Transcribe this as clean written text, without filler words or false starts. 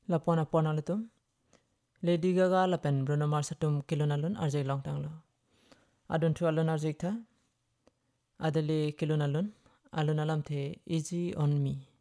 lapon apon alatum Lady Gaga lapen Bruno Mars atum kilunalun arjay long tanglo adun tu alun arjay tha adali kilunalun alun alam the Easy on Me.